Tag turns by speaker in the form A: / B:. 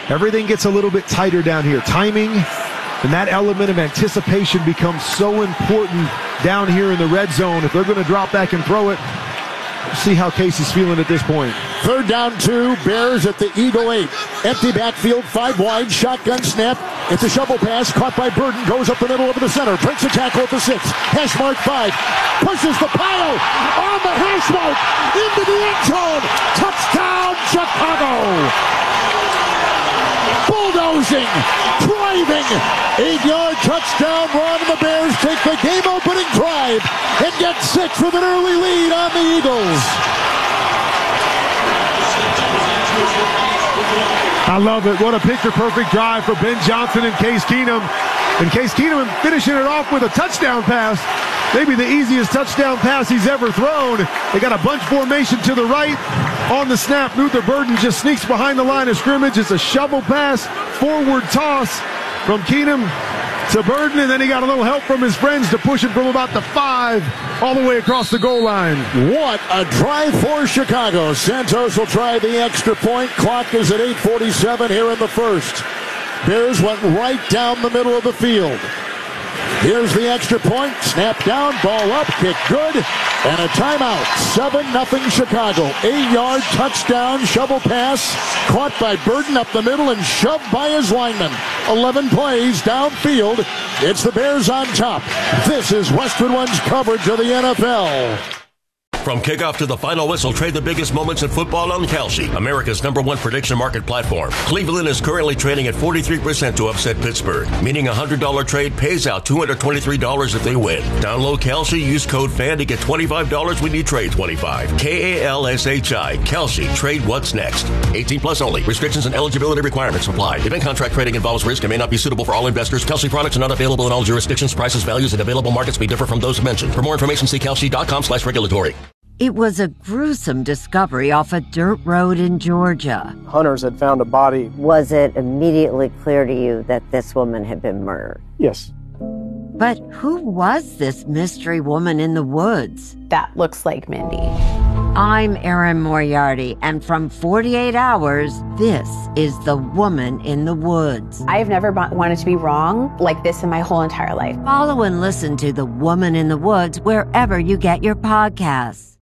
A: everything gets a little bit tighter down here. Timing and that element of anticipation becomes so important down here in the red zone. If they're going to drop back and throw it, see how Casey's feeling at this point.
B: 3rd down 2, Bears at the Eagle 8. Empty backfield, 5 wide, shotgun snap. It's a shovel pass caught by Burden, goes up the middle over the center, breaks a tackle at the 6. Hash mark 5, pushes the pile on the hash mark into the end zone. Touchdown, Chicago! Bulldozing, driving, 8-yard touchdown run, and the Bears take the game-opening drive and get 6 with an early lead on the Eagles.
A: I love it. What a picture-perfect drive for Ben Johnson and Case Keenum. And Case Keenum finishing it off with a touchdown pass. Maybe the easiest touchdown pass he's ever thrown. They got a bunch formation to the right. On the snap, Luther Burden just sneaks behind the line of scrimmage. It's a shovel pass, forward toss from Keenum to Burden, and then he got a little help from his friends to push him from about the 5 all the way across the goal line.
B: What a drive for Chicago. Santos will try the extra point. Clock is at 8:47 here in the first. Bears went right down the middle of the field. Here's the extra point. Snap down, ball up, kick good, and a timeout. 7-0 Chicago. 8-yard touchdown, shovel pass, caught by Burden up the middle and shoved by his lineman. 11 plays downfield. It's the Bears on top. This is Westwood One's coverage of the NFL.
C: From kickoff to the final whistle, trade the biggest moments in football on Kalshi, America's #1 prediction market platform. Cleveland is currently trading at 43% to upset Pittsburgh, meaning a $100 trade pays out $223 if they win. Download Kalshi, use code FAN to get $25 when you trade 25. KALSHI, Kalshi, trade what's next. 18 plus only. Restrictions and eligibility requirements apply. Event contract trading involves risk and may not be suitable for all investors. Kalshi products are not available in all jurisdictions. Prices, values, and available markets may differ from those mentioned. For more information, see kalshi.com/regulatory.
D: It was a gruesome discovery off a dirt road in Georgia.
E: Hunters had found a body.
F: Was it immediately clear to you that this woman had been murdered?
E: Yes.
D: But who was this mystery woman in the woods?
G: That looks like Mindy.
D: I'm Erin Moriarty, and from 48 Hours, this is The Woman in the Woods.
G: I've never wanted to be wrong like this in my whole entire life.
D: Follow and listen to The Woman in the Woods wherever you get your podcasts.